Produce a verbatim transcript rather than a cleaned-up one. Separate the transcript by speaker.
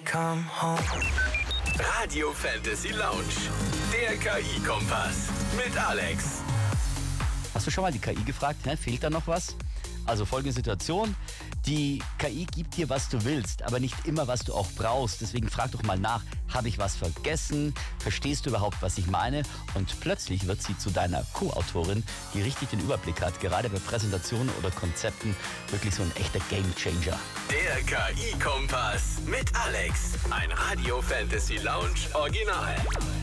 Speaker 1: come home.
Speaker 2: Radio Fantasy Lounge, der K I-Kompass mit Alex.
Speaker 3: Hast du schon mal die K I gefragt, hä, fehlt da noch was? Also folgende Situation, die K I gibt dir, was du willst, aber nicht immer, was du auch brauchst. Deswegen frag doch mal nach, habe ich was vergessen? Verstehst du überhaupt, was ich meine? Und plötzlich wird sie zu deiner Co-Autorin, die richtig den Überblick hat, gerade bei Präsentationen oder Konzepten, wirklich so ein echter Gamechanger.
Speaker 2: Der K I-Kompass mit Alex, ein Radio Fantasy Lounge Original.